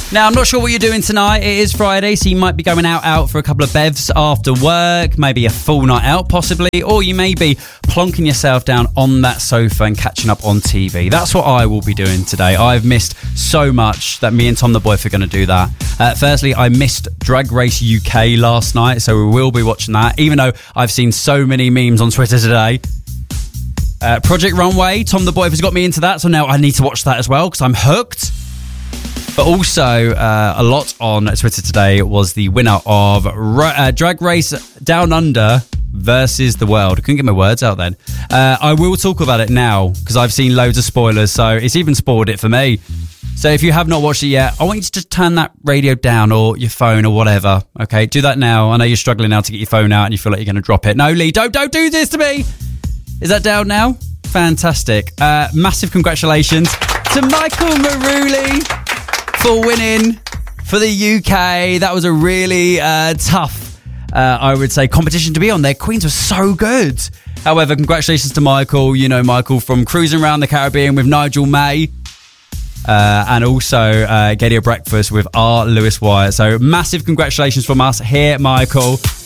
Now, I'm not sure what you're doing tonight. It is Friday, so you might be going out for a couple of bevs after work, maybe a full night out possibly, or you may be plonking yourself down on that sofa and catching up on TV. That's what I will be doing today. I've missed so much that me and Tom the Boyf are going to do that. Firstly, I missed Drag Race UK last night, so we will be watching that, even though I've seen so many memes on Twitter today. Project Runway, Tom the Boyf has got me into that, so now I need to watch that as well because I'm hooked. But also, a lot on Twitter today was the winner of Drag Race Down Under versus the World. I couldn't get my words out then. I will talk about it now because I've seen loads of spoilers, so it's even spoiled it for me. So if you have not watched it yet, I want you to just turn that radio down or your phone or whatever. Okay, do that now. I know you're struggling now to get your phone out and you feel like you're going to drop it. No, Lee, don't do this to me. Is that down now? Fantastic. Massive congratulations to Michael Maruli for winning for the UK. That was a really tough, I would say, competition to be on. Their queens were so good. However, congratulations to Michael. You know Michael from Cruising Around the Caribbean with Nigel May. And also Get Your Breakfast with R. Lewis Wyatt. So massive congratulations from us here, Michael.